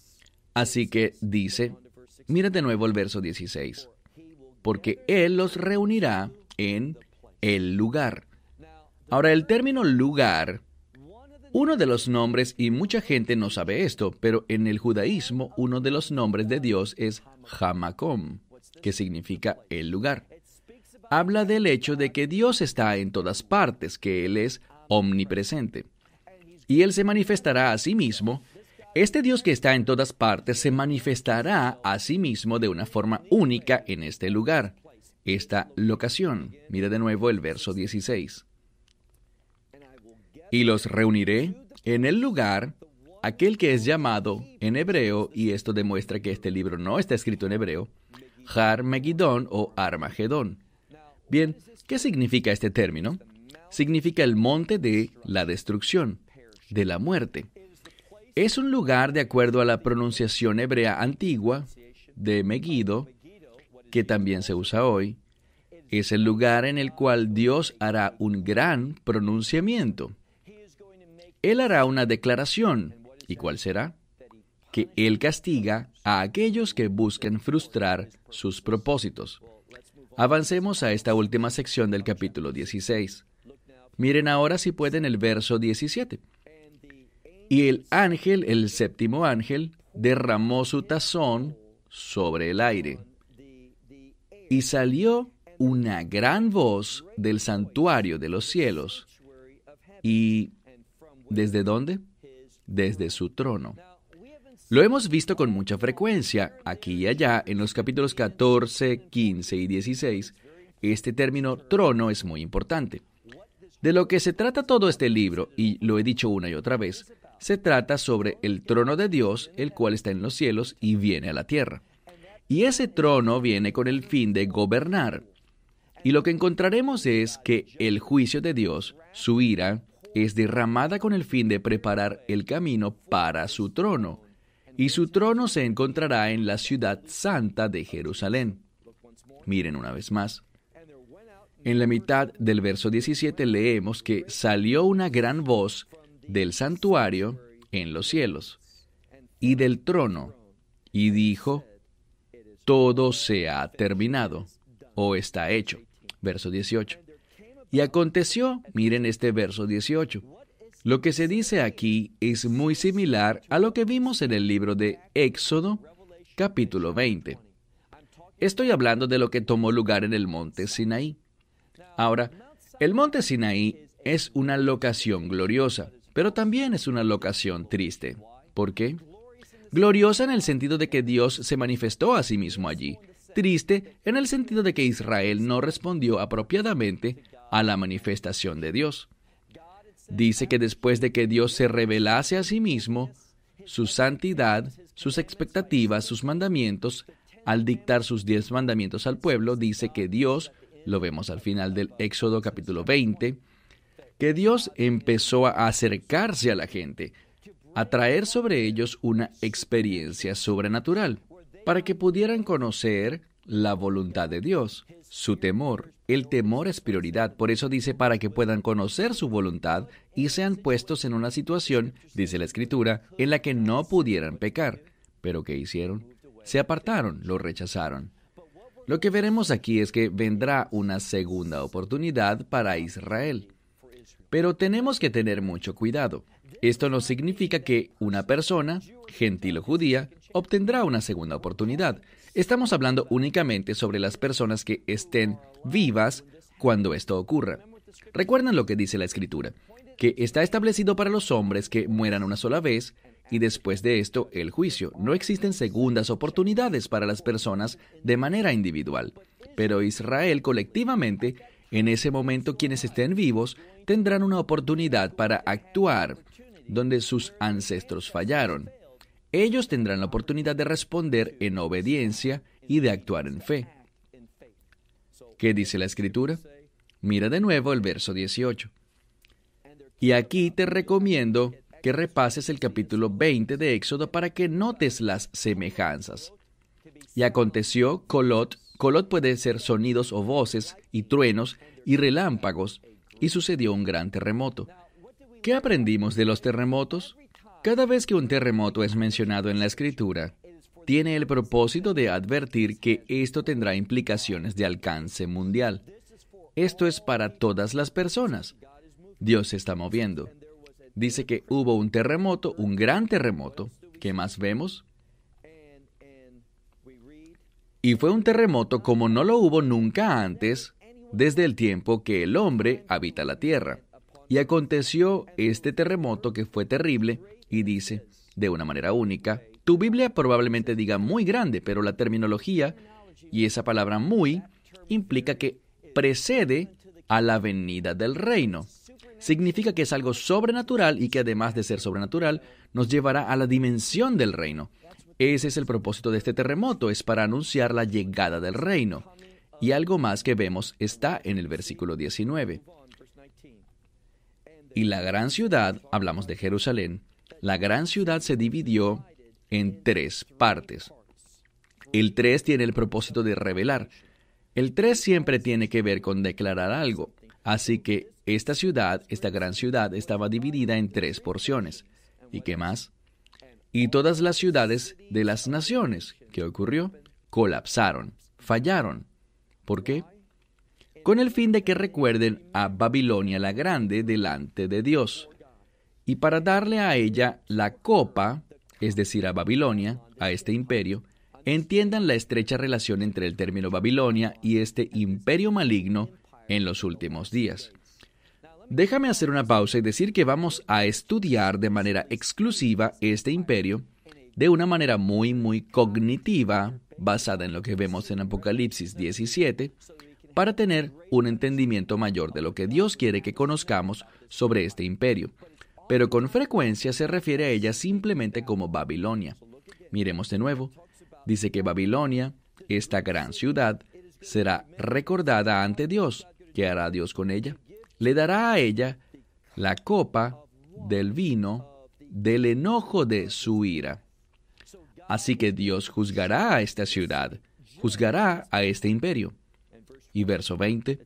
Speaker 3: Así que dice, mira de nuevo el verso dieciséis, porque Él los reunirá en el lugar. Ahora, el término lugar, uno de los nombres, y mucha gente no sabe esto, pero en el judaísmo uno de los nombres de Dios es Hamakom, que significa el lugar. Habla del hecho de que Dios está en todas partes, que Él es omnipresente. Y Él se manifestará a sí mismo. Este Dios que está en todas partes se manifestará a sí mismo de una forma única en este lugar, esta locación. Mira de nuevo el verso dieciséis. Y los reuniré en el lugar, aquel que es llamado en hebreo, y esto demuestra que este libro no está escrito en hebreo, Har Megidón o Armagedón. Bien, ¿qué significa este término? Significa el monte de la destrucción, de la muerte. Es un lugar, de acuerdo a la pronunciación hebrea antigua de Megiddo, que también se usa hoy, es el lugar en el cual Dios hará un gran pronunciamiento. Él hará una declaración. ¿Y cuál será? Que Él castiga a aquellos que busquen frustrar sus propósitos. Avancemos a esta última sección del capítulo dieciséis. Miren ahora, si pueden, el verso diecisiete. Y el ángel, el séptimo ángel, derramó su tazón sobre el aire. Y salió una gran voz del santuario de los cielos. ¿Y desde dónde? Desde su trono. Lo hemos visto con mucha frecuencia, aquí y allá, en los capítulos catorce, quince y dieciséis. Este término trono es muy importante. De lo que se trata todo este libro, y lo he dicho una y otra vez, se trata sobre el trono de Dios, el cual está en los cielos y viene a la tierra. Y ese trono viene con el fin de gobernar. Y lo que encontraremos es que el juicio de Dios, su ira, es derramada con el fin de preparar el camino para su trono. Y su trono se encontrará en la ciudad santa de Jerusalén. Miren una vez más. En la mitad del verso diecisiete leemos que salió una gran voz del santuario en los cielos y del trono, y dijo, todo se ha terminado, o está hecho. Verso dieciocho. Y aconteció, miren este verso dieciocho, lo que se dice aquí es muy similar a lo que vimos en el libro de Éxodo, capítulo veinte. Estoy hablando de lo que tomó lugar en el monte Sinaí. Ahora, el monte Sinaí es una locación gloriosa, pero también es una locación triste. ¿Por qué? Gloriosa en el sentido de que Dios se manifestó a sí mismo allí. Triste en el sentido de que Israel no respondió apropiadamente a la manifestación de Dios. Dice que después de que Dios se revelase a sí mismo, su santidad, sus expectativas, sus mandamientos, al dictar sus diez mandamientos al pueblo, dice que Dios, lo vemos al final del Éxodo capítulo veinte, que Dios empezó a acercarse a la gente, a traer sobre ellos una experiencia sobrenatural, para que pudieran conocer la voluntad de Dios, su temor. El temor es prioridad, por eso dice para que puedan conocer su voluntad y sean puestos en una situación, dice la Escritura, en la que no pudieran pecar. ¿Pero qué hicieron? Se apartaron, lo rechazaron. Lo que veremos aquí es que vendrá una segunda oportunidad para Israel. Pero tenemos que tener mucho cuidado. Esto no significa que una persona, gentil o judía, obtendrá una segunda oportunidad. Estamos hablando únicamente sobre las personas que estén vivas cuando esto ocurra. Recuerden lo que dice la Escritura, que está establecido para los hombres que mueran una sola vez y después de esto el juicio. No existen segundas oportunidades para las personas de manera individual, pero Israel colectivamente, en ese momento quienes estén vivos, tendrán una oportunidad para actuar donde sus ancestros fallaron. Ellos tendrán la oportunidad de responder en obediencia y de actuar en fe. ¿Qué dice la Escritura? Mira de nuevo el verso dieciocho. Y aquí te recomiendo que repases el capítulo veinte de Éxodo para que notes las semejanzas. Y aconteció, colot, colot puede ser sonidos o voces, y truenos, y relámpagos, y sucedió un gran terremoto. ¿Qué aprendimos de los terremotos? Cada vez que un terremoto es mencionado en la Escritura, tiene el propósito de advertir que esto tendrá implicaciones de alcance mundial. Esto es para todas las personas. Dios se está moviendo. Dice que hubo un terremoto, un gran terremoto. ¿Qué más vemos? Y fue un terremoto como no lo hubo nunca antes, desde el tiempo que el hombre habita la tierra. Y aconteció este terremoto que fue terrible, y dice, de una manera única, tu Biblia probablemente diga muy grande, pero la terminología, y esa palabra muy, implica que precede a la venida del reino. Significa que es algo sobrenatural y que además de ser sobrenatural, nos llevará a la dimensión del reino. Ese es el propósito de este terremoto, es para anunciar la llegada del reino. Y algo más que vemos está en el versículo diecinueve. Y la gran ciudad, hablamos de Jerusalén, la gran ciudad se dividió en tres partes. El tres tiene el propósito de revelar. El tres siempre tiene que ver con declarar algo. Así que esta ciudad, esta gran ciudad, estaba dividida en tres porciones. ¿Y qué más? Y todas las ciudades de las naciones, ¿qué ocurrió? Colapsaron, fallaron. ¿Por qué? Con el fin de que recuerden a Babilonia la Grande delante de Dios. Y para darle a ella la copa, es decir, a Babilonia, a este imperio, entiendan la estrecha relación entre el término Babilonia y este imperio maligno en los últimos días. Déjame hacer una pausa y decir que vamos a estudiar de manera exclusiva este imperio de una manera muy, muy cognitiva, basada en lo que vemos en Apocalipsis diecisiete, para tener un entendimiento mayor de lo que Dios quiere que conozcamos sobre este imperio. Pero con frecuencia se refiere a ella simplemente como Babilonia. Miremos de nuevo. Dice que Babilonia, esta gran ciudad, será recordada ante Dios. ¿Qué hará Dios con ella? Le dará a ella la copa del vino del enojo de su ira. Así que Dios juzgará a esta ciudad, juzgará a este imperio. Y verso veinte,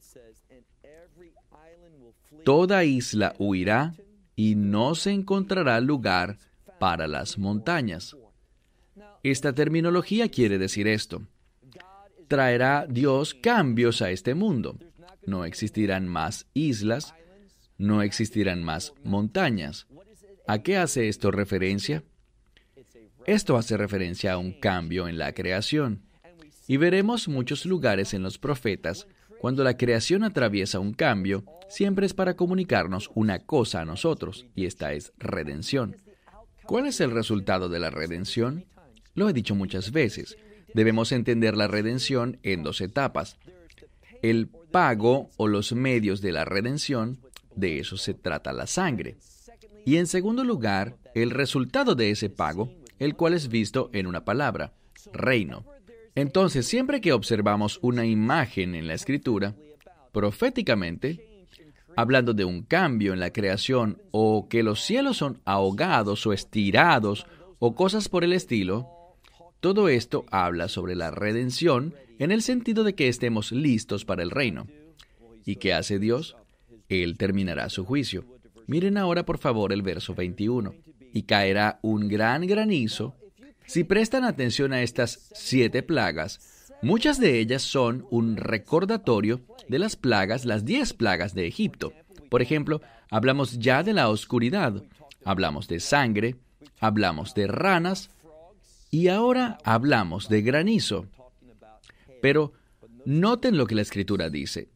Speaker 3: toda isla huirá y no se encontrará lugar para las montañas. Esta terminología quiere decir esto. Traerá Dios cambios a este mundo. No existirán más islas, no existirán más montañas. ¿A qué hace esto referencia? Esto hace referencia a un cambio en la creación. Y veremos muchos lugares en los profetas, cuando la creación atraviesa un cambio, siempre es para comunicarnos una cosa a nosotros, y esta es redención. ¿Cuál es el resultado de la redención? Lo he dicho muchas veces. Debemos entender la redención en dos etapas. El pago o los medios de la redención, de eso se trata la sangre. Y en segundo lugar, el resultado de ese pago, el cual es visto en una palabra, reino. Entonces, siempre que observamos una imagen en la Escritura, proféticamente, hablando de un cambio en la creación, o que los cielos son ahogados o estirados, o cosas por el estilo, todo esto habla sobre la redención en el sentido de que estemos listos para el reino. ¿Y qué hace Dios? Él terminará su juicio. Miren ahora, por favor, el verso veintiuno. Y caerá un gran granizo. Si prestan atención a estas siete plagas, muchas de ellas son un recordatorio de las plagas, las diez plagas de Egipto. Por ejemplo, hablamos ya de la oscuridad, hablamos de sangre, hablamos de ranas, y ahora hablamos de granizo. Pero noten lo que la Escritura dice.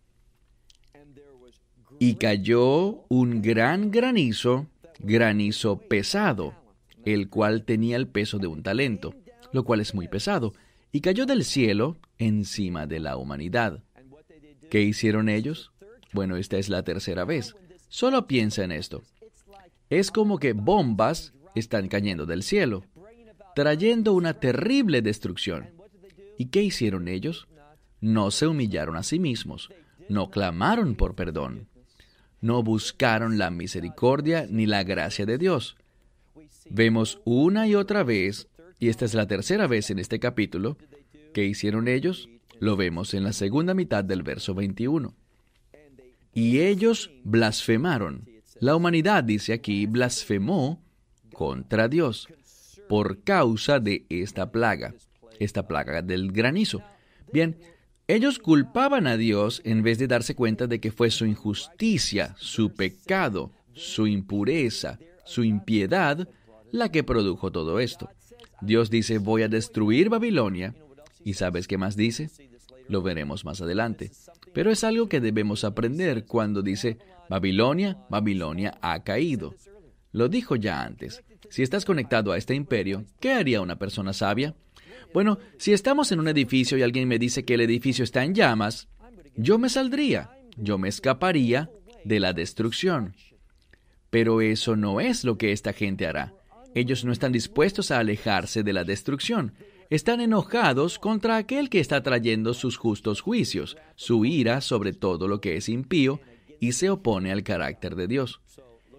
Speaker 3: Y cayó un gran granizo, granizo pesado, el cual tenía el peso de un talento, lo cual es muy pesado, y cayó del cielo encima de la humanidad. ¿Qué hicieron ellos? Bueno, esta es la tercera vez. Solo piensa en esto. Es como que bombas están cayendo del cielo, trayendo una terrible destrucción. ¿Y qué hicieron ellos? No se humillaron a sí mismos, no clamaron por perdón, no buscaron la misericordia ni la gracia de Dios. Vemos una y otra vez, y esta es la tercera vez en este capítulo, ¿qué hicieron ellos? Lo vemos en la segunda mitad del verso veintiuno. Y ellos blasfemaron. La humanidad, dice aquí, blasfemó contra Dios por causa de esta plaga, esta plaga del granizo. Bien, ellos culpaban a Dios en vez de darse cuenta de que fue su injusticia, su pecado, su impureza, su impiedad, la que produjo todo esto. Dios dice, voy a destruir Babilonia. ¿Y sabes qué más dice? Lo veremos más adelante. Pero es algo que debemos aprender cuando dice, Babilonia, Babilonia ha caído. Lo dijo ya antes. Si estás conectado a este imperio, ¿qué haría una persona sabia? Bueno, si estamos en un edificio y alguien me dice que el edificio está en llamas, yo me saldría, yo me escaparía de la destrucción. Pero eso no es lo que esta gente hará. Ellos no están dispuestos a alejarse de la destrucción. Están enojados contra aquel que está trayendo sus justos juicios, su ira sobre todo lo que es impío, y se opone al carácter de Dios.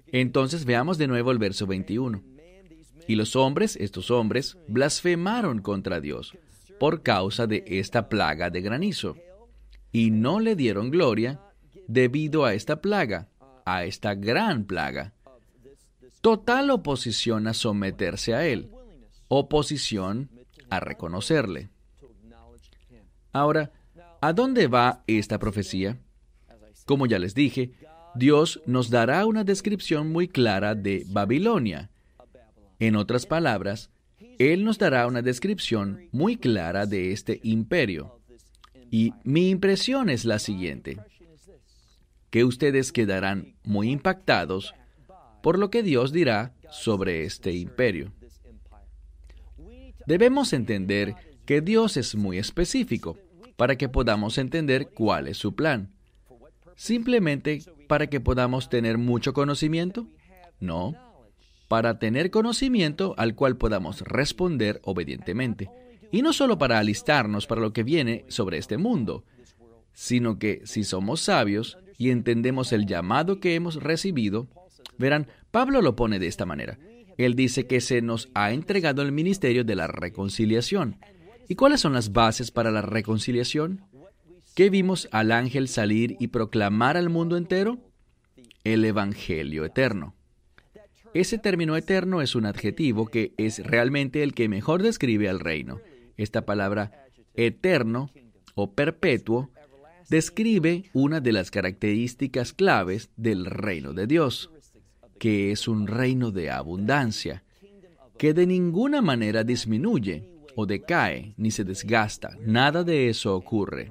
Speaker 3: Entonces veamos de nuevo el verso veintiuno. Y los hombres, estos hombres, blasfemaron contra Dios por causa de esta plaga de granizo, y no le dieron gloria debido a esta plaga, a esta gran plaga. Total oposición a someterse a Él, oposición a reconocerle. Ahora, ¿a dónde va esta profecía? Como ya les dije, Dios nos dará una descripción muy clara de Babilonia. En otras palabras, Él nos dará una descripción muy clara de este imperio. Y mi impresión es la siguiente, que ustedes quedarán muy impactados por lo que Dios dirá sobre este imperio. Debemos entender que Dios es muy específico para que podamos entender cuál es su plan. ¿Simplemente para que podamos tener mucho conocimiento? No. Para tener conocimiento al cual podamos responder obedientemente. Y no solo para alistarnos para lo que viene sobre este mundo, sino que si somos sabios y entendemos el llamado que hemos recibido, verán, Pablo lo pone de esta manera. Él dice que se nos ha entregado el ministerio de la reconciliación. ¿Y cuáles son las bases para la reconciliación? ¿Qué vimos al ángel salir y proclamar al mundo entero? El Evangelio eterno. Ese término eterno es un adjetivo que es realmente el que mejor describe al reino. Esta palabra eterno o perpetuo describe una de las características claves del reino de Dios, que es un reino de abundancia, que de ninguna manera disminuye o decae ni se desgasta. Nada de eso ocurre.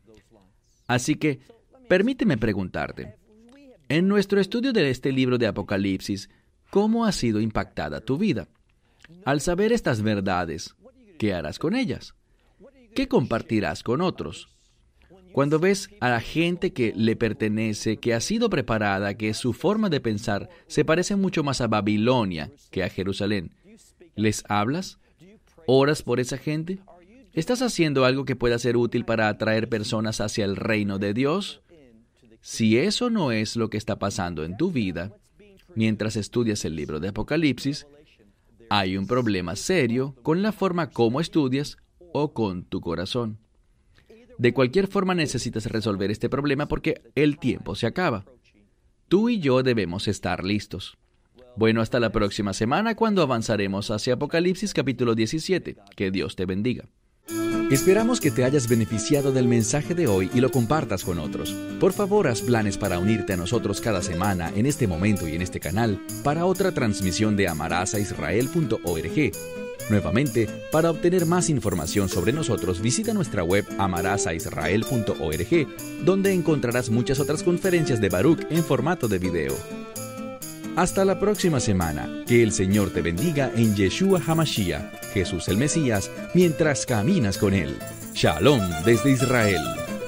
Speaker 3: Así que, permíteme preguntarte, en nuestro estudio de este libro de Apocalipsis, ¿cómo ha sido impactada tu vida? Al saber estas verdades, ¿qué harás con ellas? ¿Qué compartirás con otros? Cuando ves a la gente que le pertenece, que ha sido preparada, que su forma de pensar se parece mucho más a Babilonia que a Jerusalén, ¿les hablas? ¿Oras por esa gente? ¿Estás haciendo algo que pueda ser útil para atraer personas hacia el reino de Dios? Si eso no es lo que está pasando en tu vida, mientras estudias el libro de Apocalipsis, hay un problema serio con la forma como estudias o con tu corazón. De cualquier forma necesitas resolver este problema porque el tiempo se acaba. Tú y yo debemos estar listos. Bueno, hasta la próxima semana cuando avanzaremos hacia Apocalipsis capítulo diecisiete. Que Dios te bendiga.
Speaker 1: Esperamos que te hayas beneficiado del mensaje de hoy y lo compartas con otros. Por favor, haz planes para unirte a nosotros cada semana en este momento y en este canal para otra transmisión de amarás a israel punto org. Nuevamente, para obtener más información sobre nosotros, visita nuestra web amarás a israel punto org, donde encontrarás muchas otras conferencias de Baruch en formato de video. Hasta la próxima semana. Que el Señor te bendiga en Yeshua HaMashiach, Jesús el Mesías, mientras caminas con Él. Shalom desde Israel.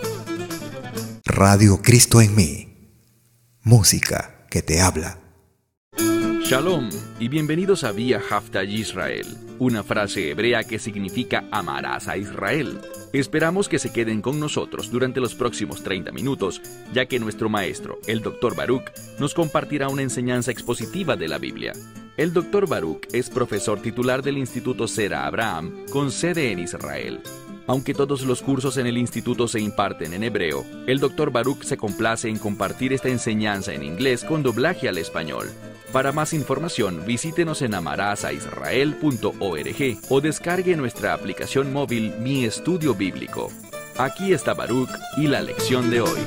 Speaker 4: Radio Cristo en mí. Música que te habla.
Speaker 3: Shalom y bienvenidos a Vía Haftaj Israel, una frase hebrea que significa amarás a Israel. Esperamos que se queden con nosotros durante los próximos treinta minutos, ya que nuestro maestro, el doctor Baruch, nos compartirá una enseñanza expositiva de la Biblia. El doctor Baruch es profesor titular del Instituto Sera Abraham, con sede en Israel. Aunque todos los cursos en el instituto se imparten en hebreo, el doctor Baruch se complace en compartir esta enseñanza en inglés con doblaje al español. Para más información, visítenos en amarás a israel punto org o descargue nuestra aplicación móvil Mi Estudio Bíblico. Aquí está Baruch y la lección de hoy.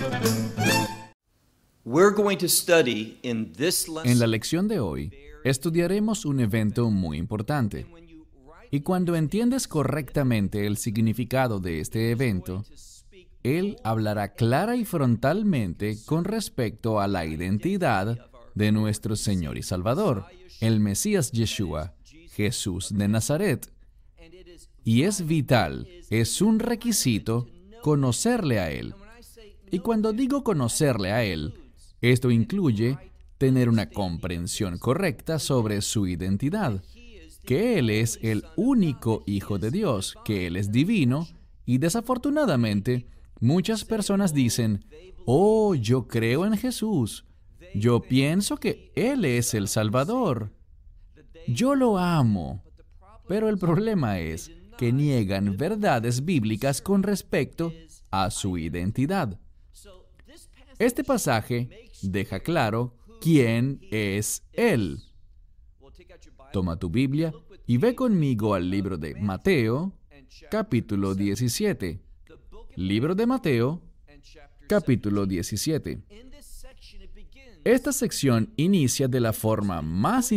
Speaker 1: En la lección de hoy, estudiaremos un evento muy importante. Y cuando entiendes correctamente el significado de este evento, él hablará clara y frontalmente con respecto a la identidad de nuestro Señor y Salvador, el Mesías Yeshua, Jesús de Nazaret. Y es vital, es un requisito conocerle a Él. Y cuando digo conocerle a Él, esto incluye tener una comprensión correcta sobre su identidad, que Él es el único Hijo de Dios, que Él es divino, y desafortunadamente, muchas personas dicen, «Oh, yo creo en Jesús», Yo pienso que Él es el Salvador. Yo lo amo. Pero el problema es que niegan verdades bíblicas con respecto a su identidad. Este pasaje deja claro quién es Él. Toma tu Biblia y ve conmigo al libro de Mateo, capítulo diecisiete. Libro de Mateo, capítulo diecisiete. Esta sección inicia de la forma más